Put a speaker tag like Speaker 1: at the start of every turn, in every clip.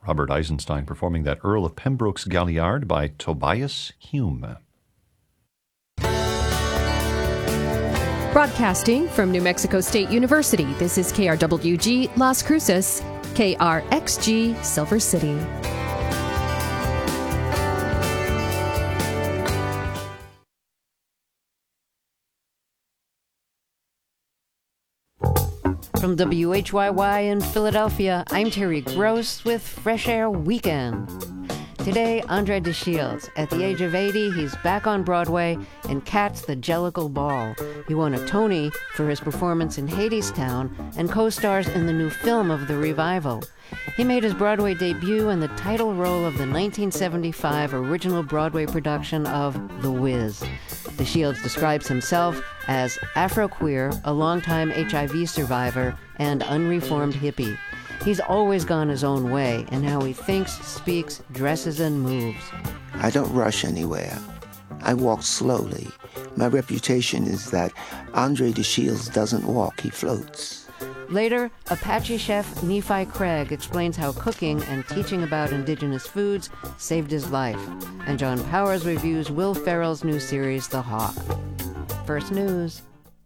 Speaker 1: Robert Eisenstein performing that Earl of Pembroke's Galliard by Tobias Hume.
Speaker 2: Broadcasting from New Mexico State University, this is KRWG Las Cruces, KRXG Silver City.
Speaker 3: From WHYY in Philadelphia, I'm Terry Gross with Fresh Air Weekend. Today, Andre de Shields. At the age of 80, he's back on Broadway in Cats the Jellicle Ball. He won a Tony for his performance in Hadestown and co-stars in the new film of the revival. He made his Broadway debut in the title role of the 1975 original Broadway production of The Wiz. De Shields describes himself as Afro-queer, a longtime HIV survivor, and unreformed hippie. He's always gone his own way in how he thinks, speaks, dresses, and moves.
Speaker 4: I don't rush anywhere. I walk slowly. My reputation is that Andre de Shields doesn't walk, he floats.
Speaker 3: Later, Apache chef Nephi Craig explains how cooking and teaching about indigenous foods saved his life. And John Powers reviews Will Ferrell's new series, The Hawk. First news.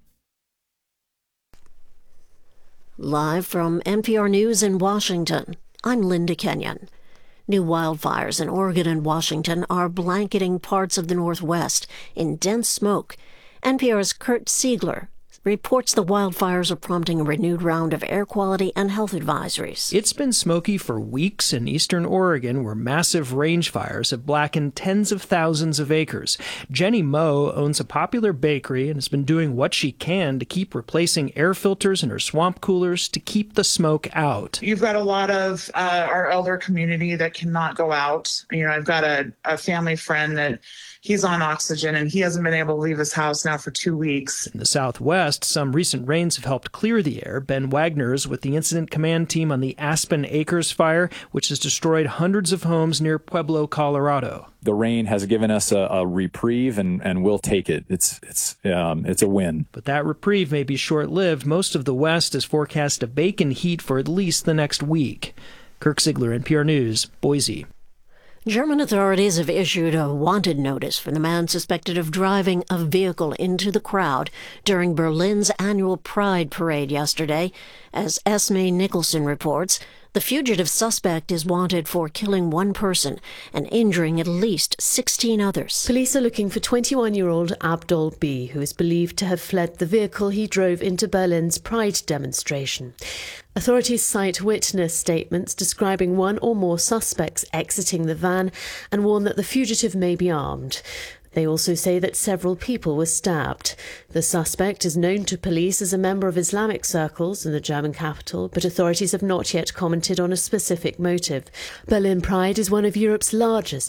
Speaker 5: Live from NPR News in Washington, I'm Linda Kenyon. New wildfires in Oregon and Washington are blanketing parts of the Northwest in dense smoke. NPR's Kurt Siegler reports the wildfires are prompting a renewed round of air quality and health advisories.
Speaker 6: It's been smoky for weeks in eastern Oregon, where massive range fires have blackened tens of thousands of acres. Jenny Moe owns a popular bakery and has been doing what she can to keep replacing air filters in her swamp coolers to keep the smoke out.
Speaker 7: You've got a lot of our elder community that cannot go out. I've got a family friend that he's on oxygen, and he hasn't been able to leave his house now for 2 weeks.
Speaker 6: In the Southwest, some recent rains have helped clear the air. Ben Wagner's with the incident command team on the Aspen Acres fire, which has destroyed hundreds of homes near Pueblo, Colorado.
Speaker 8: The rain has given us a reprieve, and we'll take it. It's a win.
Speaker 6: But that reprieve may be short-lived. Most of the West is forecast to bake in heat for at least the next week. Kirk Ziegler, NPR News, Boise.
Speaker 5: German authorities have issued a wanted notice for the man suspected of driving a vehicle into the crowd during Berlin's annual Pride parade yesterday. As Esme Nicholson reports, the fugitive suspect is wanted for killing one person and injuring at least 16 others.
Speaker 9: Police are looking for 21-year-old Abdul B., who is believed to have fled the vehicle he drove into Berlin's Pride demonstration. Authorities cite witness statements describing one or more suspects exiting the van and warn that the fugitive may be armed. They also say that several people were stabbed. The suspect is known to police as a member of Islamic circles in the German capital, but authorities have not yet commented on a specific motive. Berlin Pride is one of Europe's largest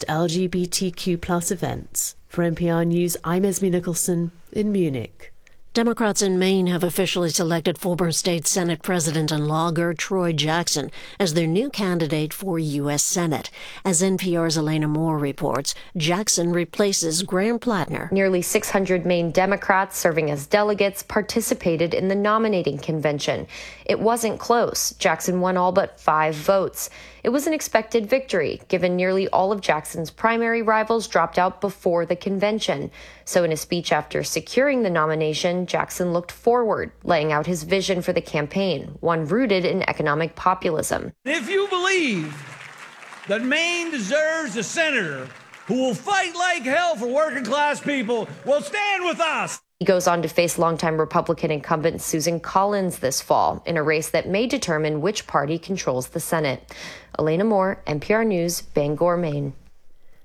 Speaker 9: LGBTQ+ events. For NPR News, I'm Esme Nicholson in Munich.
Speaker 5: Democrats in Maine have officially selected former state Senate President and lawyer Troy Jackson as their new candidate for U.S. Senate. As NPR's Elena Moore reports, Jackson replaces Graham Plattner.
Speaker 10: Nearly 600 Maine Democrats serving as delegates participated in the nominating convention. It wasn't close. Jackson won all but 5 votes. It was an expected victory, given nearly all of Jackson's primary rivals dropped out before the convention. So in a speech after securing the nomination, Jackson looked forward, laying out his vision for the campaign, one rooted in economic populism.
Speaker 11: If you believe that Maine deserves a senator who will fight like hell for working class people, well, stand with us.
Speaker 10: He goes on to face longtime Republican incumbent Susan Collins this fall in a race that may determine which party controls the Senate. Elena Moore, NPR News, Bangor, Maine.